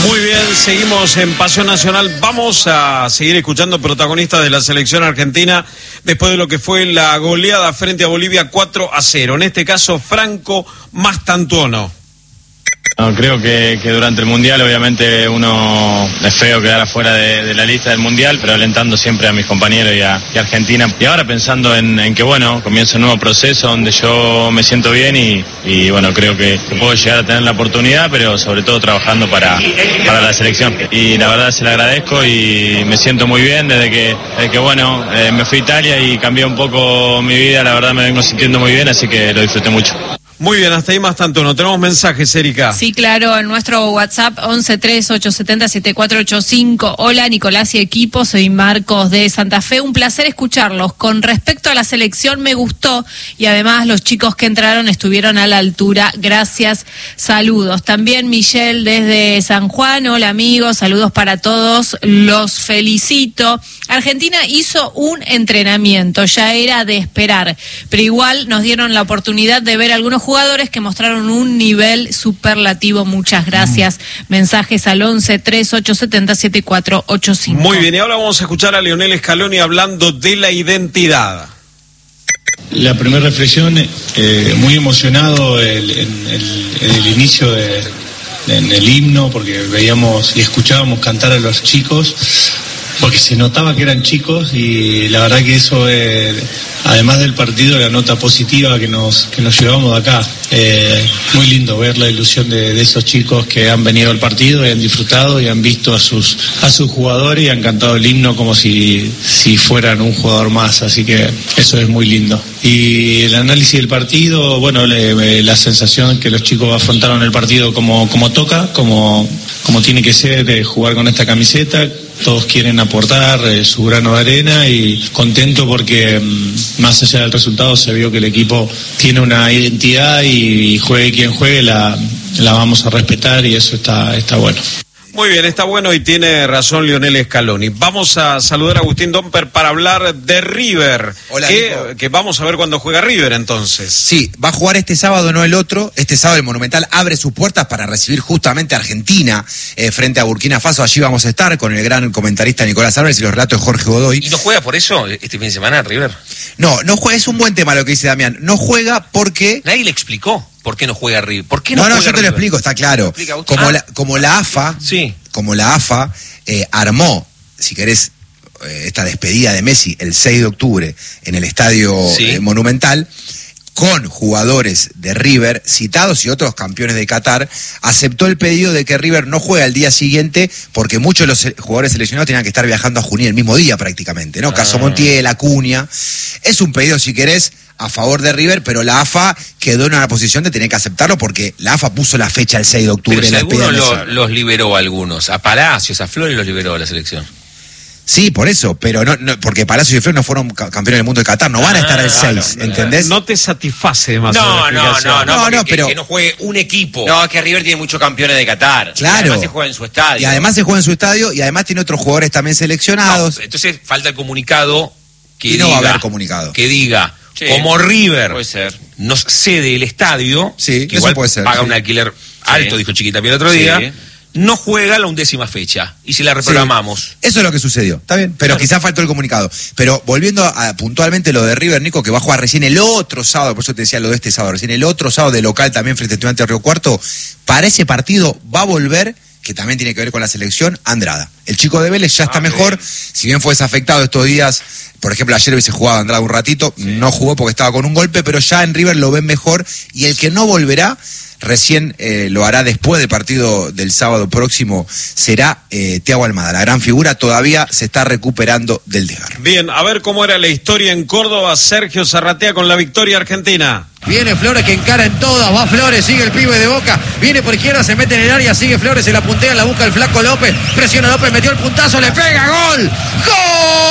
Muy bien, seguimos en Pasión Nacional. Vamos a seguir escuchando protagonistas de la selección argentina después de lo que fue la goleada frente a Bolivia 4-0. En este caso, Franco Mastantuono. No, creo que durante el Mundial obviamente uno es feo quedar afuera de la lista del Mundial, pero alentando siempre a mis compañeros y a Argentina. Y ahora pensando en que bueno, comienza un nuevo proceso donde yo me siento bien y bueno, creo que puedo llegar a tener la oportunidad, pero sobre todo trabajando para la selección. Y la verdad se la agradezco y me siento muy bien desde que bueno, me fui a Italia y cambié un poco mi vida, la verdad me vengo sintiendo muy bien, así que lo disfruté mucho. Muy bien, hasta ahí Mastantuono. Tenemos mensajes, Erika. Sí, claro, en nuestro WhatsApp 1138707485. Hola, Nicolás y equipo, soy Marcos de Santa Fe. Un placer escucharlos. Con respecto a la selección, me gustó y además los chicos que entraron estuvieron a la altura. Gracias, saludos. También Michelle desde San Juan. Hola, amigos, saludos para todos. Los felicito. Argentina hizo un entrenamiento, ya era de esperar, pero igual nos dieron la oportunidad de ver algunos jugadores que mostraron un nivel superlativo. Muchas gracias. Mensajes al 1138707485. Muy bien, y ahora vamos a escuchar a Lionel Scaloni hablando de la identidad. La primera reflexión, muy emocionado en el inicio en el himno, porque veíamos y escuchábamos cantar a los chicos, porque se notaba que eran chicos y la verdad que eso, además del partido, la nota positiva que nos llevamos de acá. Muy lindo ver la ilusión de esos chicos que han venido al partido y han disfrutado y han visto a sus jugadores y han cantado el himno como si fueran un jugador más, así que eso es muy lindo. Y el análisis del partido, bueno, la sensación que los chicos afrontaron el partido como toca, como tiene que ser, jugar con esta camiseta. Todos quieren aportar su grano de arena y contento porque más allá del resultado se vio que el equipo tiene una identidad y juegue quien juegue la vamos a respetar y eso está bueno. Muy bien, está bueno y tiene razón Lionel Scaloni. Vamos a saludar a Agustín Domper para hablar de River. Hola, que vamos a ver cuando juega River entonces. Sí, va a jugar este sábado, no el otro. Este sábado el Monumental abre sus puertas para recibir justamente a Argentina frente a Burkina Faso. Allí vamos a estar con el gran comentarista Nicolás Álvarez y los relatos de Jorge Godoy. ¿Y no juega por eso este fin de semana River? No juega, es un buen tema lo que dice Damián. No juega porque... Nadie le explicó por qué no juega River. ¿Por qué No, juega yo te River? lo explico, está claro. Como la AFA... Sí. Como la AFA armó, si querés, esta despedida de Messi el 6 de octubre en el estadio Monumental, con jugadores de River citados y otros campeones de Qatar, aceptó el pedido de que River no juegue al día siguiente porque muchos de los jugadores seleccionados tenían que estar viajando a Junín el mismo día prácticamente, ¿no? Caso Montiel, Acuña. Es un pedido, si querés, a favor de River, pero la AFA quedó en una posición de tener que aceptarlo porque la AFA puso la fecha el 6 de octubre. Pero si algunos los liberó a algunos, a Palacios, a Flores los liberó a la selección. Sí, por eso, pero no porque Palacios y Flores no fueron campeones del mundo de Qatar, no van a estar el 6, ¿entendés? No te satisface demasiado. No, pero que no juegue un equipo. No, es que River tiene muchos campeones de Qatar. Claro. Y además se juega en su estadio. Y además se juega en su estadio y además tiene otros jugadores también seleccionados. No, entonces falta el comunicado que y no diga, va a haber comunicado. Que diga, sí, como River nos cede el estadio, sí, que igual puede ser, paga un alquiler alto, dijo Chiquitapia el otro día, no juega la 11ª fecha y si la reprogramamos. Sí, eso es lo que sucedió, está bien, pero quizás faltó el comunicado. Pero volviendo a puntualmente lo de River, Nico, que va a jugar recién el otro sábado, por eso te decía lo de este sábado, recién el otro sábado de local también frente a Estudiantes de Río Cuarto, para ese partido va a volver, que también tiene que ver con la selección, Andrada. El chico de Vélez ya está mejor, si bien fue desafectado estos días, por ejemplo ayer se jugaba Andrada un ratito, no jugó porque estaba con un golpe, pero ya en River lo ven mejor, y el que no volverá, recién lo hará después del partido del sábado próximo, será Thiago Almada, la gran figura, todavía se está recuperando del desgarro. Bien, a ver cómo era la historia en Córdoba, Sergio Zarratea con la victoria argentina. Viene Flores que encara en todas, va Flores, sigue el pibe de Boca, viene por izquierda, se mete en el área, sigue Flores, se la puntea, la busca el flaco López, presiona López, metió el puntazo, le pega, ¡gol! ¡Gol!